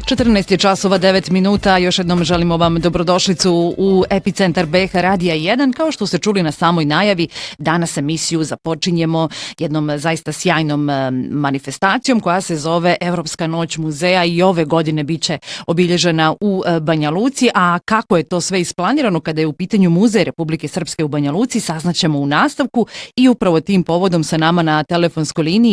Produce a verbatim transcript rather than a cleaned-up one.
četrnaest je časova devet minuta, još jednom želimo vam dobrodošlicu u Epicentar B H Radija jedan. Kao što ste čuli na samoj najavi, danas emisiju započinjemo jednom zaista sjajnom manifestacijom koja se zove Evropska noć muzeja i ove godine biće obilježena u Banja Luci, a kako je to sve isplanirano kada je u pitanju Muzej Republike Srpske u Banja Luci saznaćemo u nastavku i upravo tim povodom sa nama na telefonskoj liniji